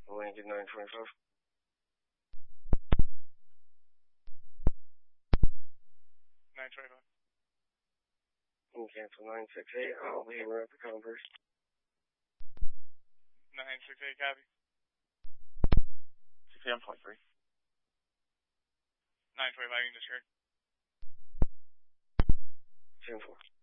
Lincoln 925. Cancel 968. I'll be here at the Converse. 968, copy. 6AM.3. 925, you just heard. 10-4.